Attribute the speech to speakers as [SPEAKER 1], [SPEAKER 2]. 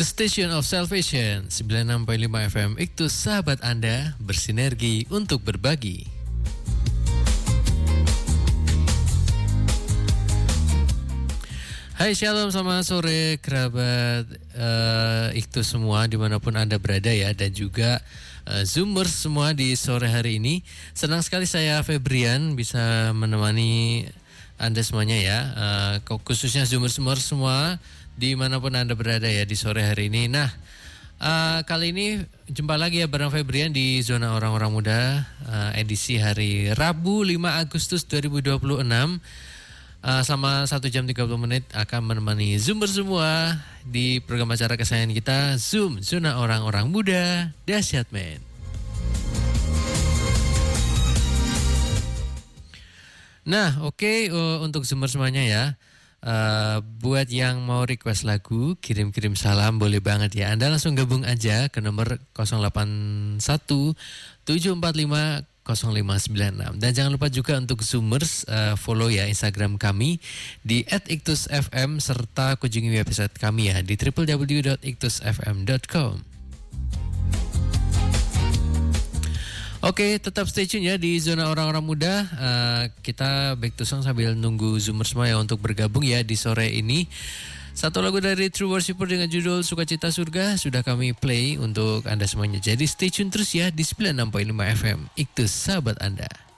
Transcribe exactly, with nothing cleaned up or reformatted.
[SPEAKER 1] The Station of Salvation sembilan puluh enam koma lima F M Iktus, sahabat Anda bersinergi untuk berbagi. Hai, shalom, selamat sore kerabat uh, Iktus semua dimanapun Anda berada ya, dan juga uh, Zoomers semua di sore hari ini. Senang sekali saya Febrian bisa menemani Anda semuanya ya, uh, khususnya Zoomers-Zoomers semua dimanapun Anda berada ya di sore hari ini. Nah, uh, kali ini jumpa lagi ya bareng Febrian di Zona Orang-Orang Muda, uh, edisi hari Rabu lima Agustus dua ribu dua puluh enam. Uh, selama satu jam tiga puluh menit akan menemani Zoomer semua di program acara kesayangan kita, Zoom, Zona Orang-Orang Muda, Dahsyat Men. Nah, oke, okay, uh, untuk Zoomer semuanya ya, uh, buat yang mau request lagu, kirim-kirim salam boleh banget ya. Anda langsung gabung aja ke nomor nol delapan satu tujuh empat lima nol lima sembilan enam. Dan jangan lupa juga untuk Zoomers uh, follow ya Instagram kami di at iktus f m serta kunjungi website kami ya di w w w dot iktus f m dot com. Oke, tetap stay tune ya di Zona Orang-Orang Muda. Uh, kita back to song sambil nunggu Zoomers semua ya untuk bergabung ya di sore ini. Satu lagu dari True Worshipper dengan judul Sukacita Surga sudah kami play untuk Anda semuanya. Jadi stay tune terus ya di sembilan puluh enam koma lima F M Iktus, sahabat Anda.